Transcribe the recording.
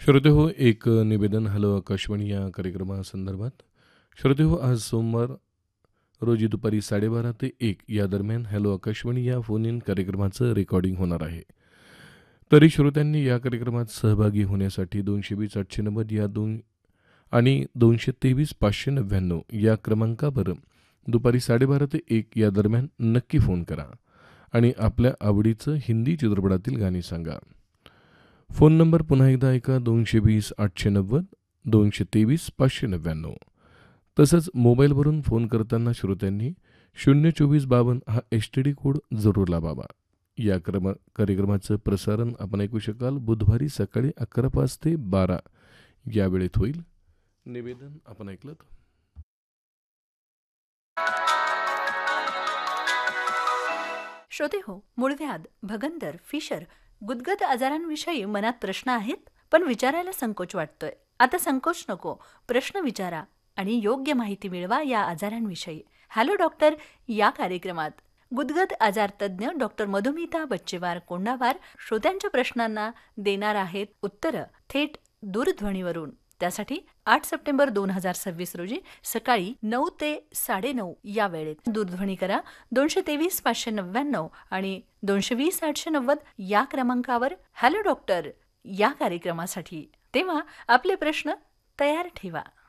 श्रोते हो, एक निवेदन हॅलो आकाशवाणी या कार्यक्रमासंदर्भात. श्रोते हो, आज सोमवार रोजी दुपारी 12:30 ते 1 या दरम्यान हॅलो आकाशवाणी या फोन इन कार्यक्रमाचं रेकॉर्डिंग होणार आहे. तरी श्रोत्यांनी या कार्यक्रमात सहभागी होण्यासाठी 220-890 या दोन आणि 223-599 या क्रमांकावर दुपारी 12:30 ते 1 या दरम्यान नक्की फोन करा आणि आपल्या आवडीचं हिंदी चित्रपटातील गाणी सांगा. फोन नंबर पुन्हा एकदा ऐका, 220-890 223-599. तसंच मोबाईलवरून फोन करताना श्रोत्यांनी 02452 हा STD कोड जरूर लावावा. या कार्यक्रमाचं प्रसारण आपण ऐकू शकाल बुधवारी सकाळी 11:05 ते 12 या वेळेत होईल. निवेदन आपण ऐकलं. श्रोते हो, मूळव्याध, भगंदर, फिशर, गुदगद आजारांविषयी मनात प्रश्न आहेत, पण विचारायला संकोच वाटतोय. आता संकोच नको, प्रश्न विचारा आणि योग्य माहिती मिळवा या आजारांविषयी. हॅलो डॉक्टर या कार्यक्रमात गुदगद आजार तज्ज्ञ डॉक्टर मधुमिता बच्चेवार कोंडावार श्रोत्यांच्या प्रश्नांना देणार आहेत उत्तरं थेट दूरध्वनीवरून. त्यासाठी 8 सप्टेंबर 2026 रोजी सकाळी 9 ते 9:30 या वेळेत दूरध्वनी करा. 223-599 आणि 220-890 या क्रमांकावर हॅलो डॉक्टर या कार्यक्रमासाठी. तेव्हा आपले प्रश्न तयार ठेवा.